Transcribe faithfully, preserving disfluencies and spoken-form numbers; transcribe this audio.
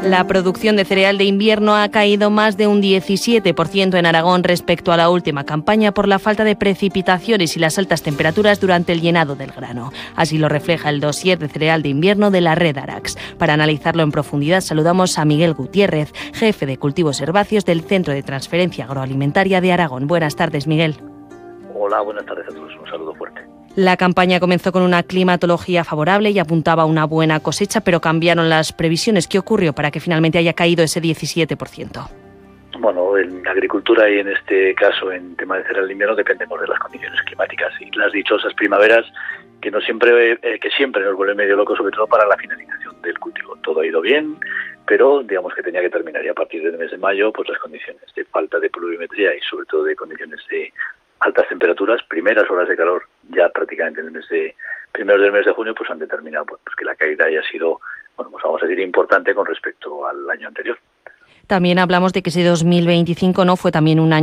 La producción de cereal de invierno ha caído más de un diecisiete por ciento en Aragón respecto a la última campaña por la falta de precipitaciones y las altas temperaturas durante el llenado del grano. Así lo refleja el dossier de cereal de invierno de la red Arax. Para analizarlo en profundidad saludamos a Miguel Gutiérrez, jefe de cultivos herbáceos del Centro de Transferencia Agroalimentaria de Aragón. Buenas tardes, Miguel. Hola, buenas tardes a todos. Un saludo fuerte. La campaña comenzó con una climatología favorable y apuntaba a una buena cosecha, pero cambiaron las previsiones. ¿Qué ocurrió para que finalmente haya caído ese diecisiete por ciento? Bueno, en agricultura y en este caso en tema de cereal de invierno dependemos de las condiciones climáticas y las dichosas primaveras que no siempre eh, que siempre nos vuelven medio locos, sobre todo para la finalización del cultivo. Todo ha ido bien, pero digamos que tenía que terminar y a partir del mes de mayo pues las condiciones de falta de pluviometría y sobre todo de condiciones de altas temperaturas, primeras horas de calor ya prácticamente en el mes de primeros del mes de junio, pues han determinado pues, que la caída haya sido, bueno, pues vamos a decir, importante con respecto al año anterior. También hablamos de que ese dos mil veinticinco no fue también un año